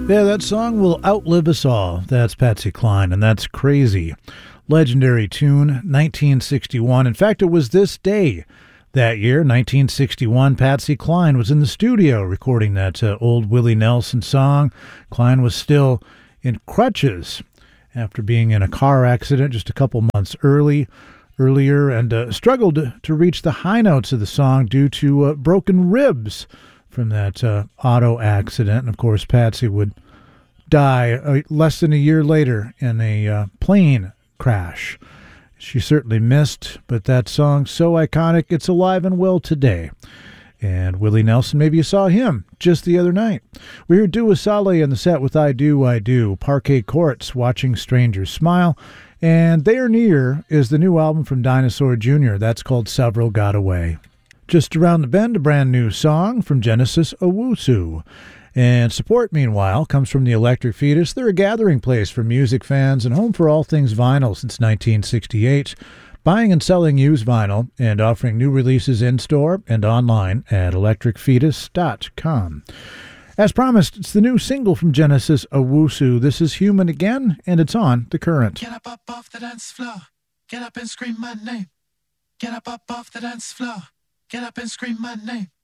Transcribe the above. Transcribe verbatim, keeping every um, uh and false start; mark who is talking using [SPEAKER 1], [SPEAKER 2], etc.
[SPEAKER 1] Yeah, that song will outlive us all. That's Patsy Cline, and that's Crazy. Legendary tune, nineteen sixty-one. In fact, it was this day that year, nineteen sixty-one, Patsy Cline was in the studio recording that uh, old Willie Nelson song. Cline was still in crutches after being in a car accident just a couple months early, earlier and uh, struggled to, to reach the high notes of the song due to uh, broken ribs from that uh, auto accident. And, of course, Patsy would die uh, less than a year later in a uh, plane crash. She certainly missed, but that song, so iconic, it's alive and well today. And Willie Nelson, maybe you saw him just the other night. We heard Dua Saleh in the set with I Do, I Do, Parquet Courts, Watching Strangers Smile, and They Are Near is the new album from Dinosaur Junior That's called Several Got Away. Just around the bend, a brand new song from Genesis Owusu. And support, meanwhile, comes from the Electric Fetus. They're a gathering place for music fans and home for all things vinyl since nineteen sixty-eight, buying and selling used vinyl and offering new releases in-store and online at electric fetus dot com. As promised, it's the new single from Genesis Owusu. This is Human Again, and it's on The Current.
[SPEAKER 2] Get up, up off the dance floor. Get up and scream my name. Get up, up off the dance floor. Get up and scream my name.